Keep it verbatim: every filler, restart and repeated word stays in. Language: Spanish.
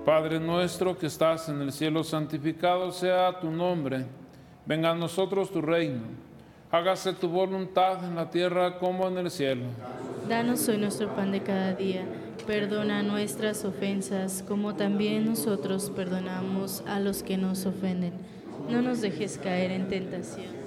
Padre nuestro que estás en el cielo, santificado sea tu nombre. Venga a nosotros tu reino. Hágase tu voluntad en la tierra como en el cielo. Danos hoy nuestro pan de cada día. Perdona nuestras ofensas, como también nosotros perdonamos a los que nos ofenden. No nos dejes caer en tentación